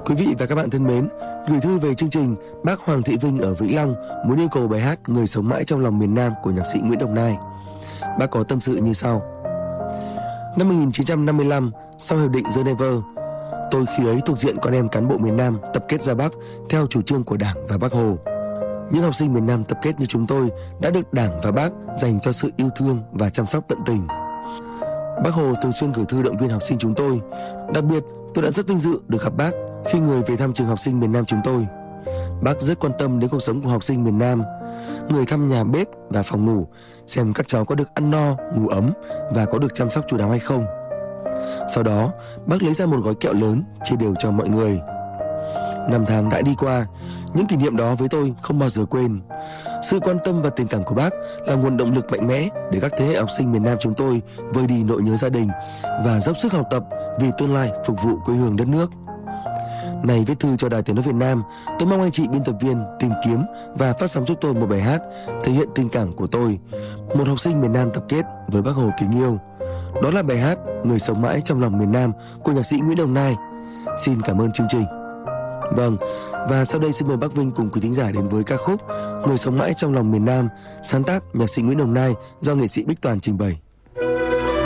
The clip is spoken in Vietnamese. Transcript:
Quý vị và các bạn thân mến, gửi thư về chương trình, bác Hoàng Thị Vinh ở Vĩnh Long muốn yêu cầu bài hát Người sống mãi trong lòng miền Nam của nhạc sĩ Nguyễn Đồng Nai. Bác có tâm sự như sau. Năm 1955, sau Hiệp định Geneva, tôi khi ấy thuộc diện con em cán bộ miền Nam tập kết ra Bắc theo chủ trương của Đảng và Bác Hồ. Những học sinh miền Nam tập kết như chúng tôi đã được Đảng và Bác dành cho sự yêu thương và chăm sóc tận tình. Bác Hồ thường xuyên gửi thư động viên học sinh chúng tôi. Đặc biệt, tôi đã rất vinh dự được gặp Bác khi người về thăm trường học sinh miền Nam chúng tôi. Bác rất quan tâm đến cuộc sống của học sinh miền Nam, người thăm nhà bếp và phòng ngủ, xem các cháu có được ăn no, ngủ ấm và có được chăm sóc chu đáo hay không. Sau đó, bác lấy ra một gói kẹo lớn chia đều cho mọi người. Năm tháng đã đi qua, những kỷ niệm đó với tôi không bao giờ quên. Sự quan tâm và tình cảm của bác là nguồn động lực mạnh mẽ để các thế hệ học sinh miền Nam chúng tôi vơi đi nỗi nhớ gia đình và dốc sức học tập vì tương lai phục vụ quê hương đất nước. Này viết thư cho Đài Tiếng nói Việt Nam, tôi mong anh chị biên tập viên tìm kiếm và phát sóng giúp tôi một bài hát thể hiện tình cảm của tôi, một học sinh miền Nam tập kết với Bác Hồ kính yêu. Đó là bài hát Người sống mãi trong lòng miền Nam của nhạc sĩ Nguyễn Đồng Nai. Xin cảm ơn chương trình. Vâng, và sau đây xin mời bác Vinh cùng quý thính giả đến với ca khúc Người sống mãi trong lòng miền Nam, sáng tác nhạc sĩ Nguyễn Đồng Nai do nghệ sĩ Bích Toàn trình bày.